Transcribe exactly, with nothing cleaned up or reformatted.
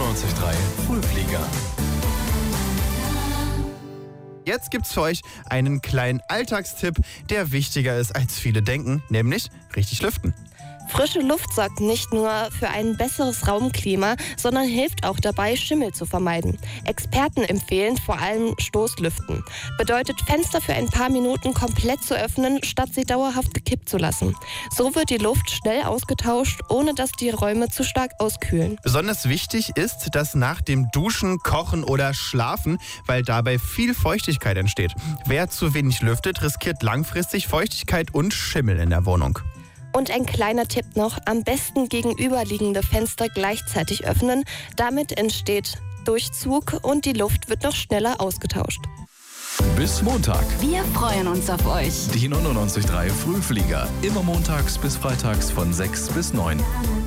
neunundneunzig Komma drei Frühflieger. Jetzt gibt's für euch einen kleinen Alltagstipp, der wichtiger ist, als viele denken, nämlich richtig lüften. Frische Luft sorgt nicht nur für ein besseres Raumklima, sondern hilft auch dabei, Schimmel zu vermeiden. Experten empfehlen vor allem Stoßlüften. Bedeutet, Fenster für ein paar Minuten komplett zu öffnen, statt sie dauerhaft gekippt zu lassen. So wird die Luft schnell ausgetauscht, ohne dass die Räume zu stark auskühlen. Besonders wichtig ist das nach dem Duschen, Kochen oder Schlafen, weil dabei viel Feuchtigkeit entsteht. Wer zu wenig lüftet, riskiert langfristig Feuchtigkeit und Schimmel in der Wohnung. Und ein kleiner Tipp noch, am besten gegenüberliegende Fenster gleichzeitig öffnen. Damit entsteht Durchzug und die Luft wird noch schneller ausgetauscht. Bis Montag. Wir freuen uns auf euch. Die neunundneunzig Komma drei Frühflieger. Immer montags bis freitags von sechs bis neun.